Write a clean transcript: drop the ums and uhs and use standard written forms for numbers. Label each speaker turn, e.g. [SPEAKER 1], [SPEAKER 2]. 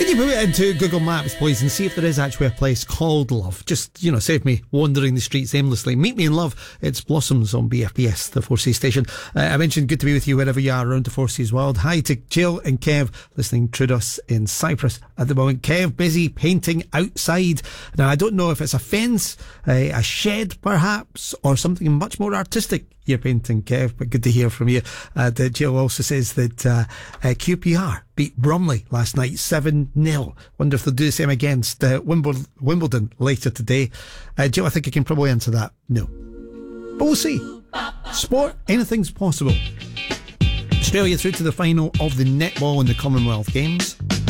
[SPEAKER 1] Can you put it into Google Maps, please, and see if there is actually a place called Love? Just, save me wandering the streets aimlessly. Meet me in Love. It's Blossoms on BFBS, the 4C station. I mentioned good to be with you wherever you are around the 4C's world. Hi to Jill and Kev, listening to us in Cyprus at the moment. Kev, busy painting outside. Now, I don't know if it's a fence, a shed perhaps, or something much more artistic you're painting, Kev, but good to hear from you. Jill also says that QPR beat Bromley last night 7-0. Wonder if they'll do the same against Wimbledon later today. Jill, I think I can probably answer that. No. But we'll see. Sport, anything's possible. Australia through to the final of the netball in the Commonwealth Games.